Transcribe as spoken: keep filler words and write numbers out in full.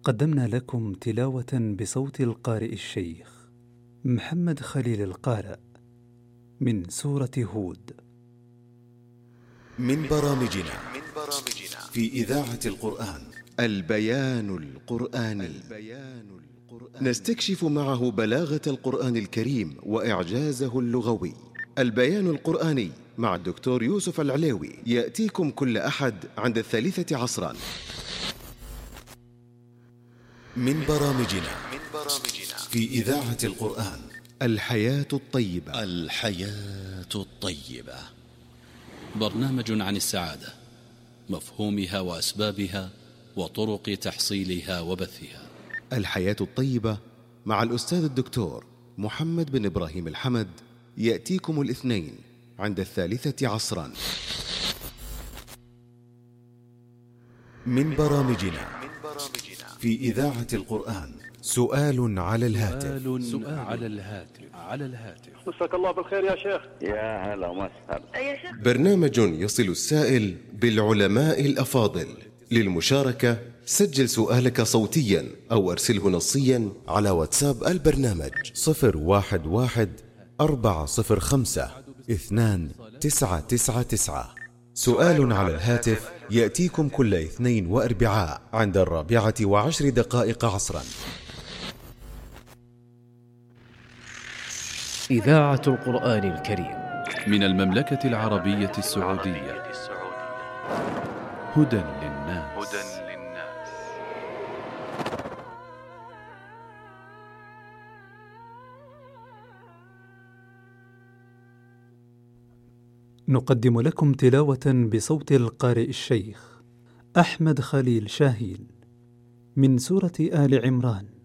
قدمنا لكم تلاوة بصوت القارئ الشيخ محمد خليل القارئ من سورة هود من برامجنا في إذاعة القرآن البيان القرآني. نستكشف معه بلاغة القرآن الكريم وإعجازه اللغوي. البيان القرآني مع الدكتور يوسف العليوي يأتيكم كل أحد عند الثالثة عصرا. من برامجنا في إذاعة القرآن الحياة الطيبة. الحياة الطيبة برنامج عن السعادة، مفهومها وأسبابها وطرق تحصيلها وبثها. الحياة الطيبة مع الأستاذ الدكتور محمد بن إبراهيم الحمد يأتيكم الاثنين عند الثالثة عصرا. من برامجنا في إذاعة القرآن سؤال على الهاتف. سؤال على الهاتف على الهاتف مساك الله بالخير يا شيخ. يا هلا وسهلا يا شيخ. برنامج يصل السائل بالعلماء الأفاضل. للمشاركة سجل سؤالك صوتيا أو أرسله نصيا على واتساب البرنامج صفر واحد واحد أربعة صفر خمسة اثنان تسعة تسعة تسعة. سؤال على الهاتف يأتيكم كل اثنين وأربعاء عند الرابعة وعشر دقائق عصرا. إذاعة القرآن الكريم من المملكة العربية السعودية. هدى للناس. نقدم لكم تلاوة بصوت القارئ الشيخ أحمد خليل شاهين من سورة آل عمران